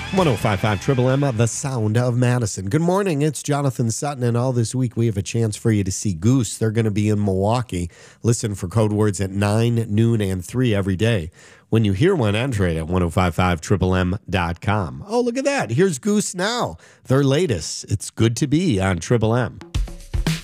1055 Triple M, the sound of Madison. Good morning. It's Jonathan Sutton, and all this week we have a chance for you to see Goose. They're going to be in Milwaukee. Listen for code words at 9, noon, and 3 every day. When you hear one, enter it at 1055triplem.com. Oh, look at that. Here's Goose now. Their latest. It's good to be on Triple M.